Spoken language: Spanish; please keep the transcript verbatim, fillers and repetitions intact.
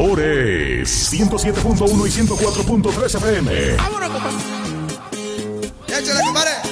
Agitadores ciento siete punto uno y ciento cuatro punto tres F M. ¡Vámonos, compadre! ¡Échale, compadre!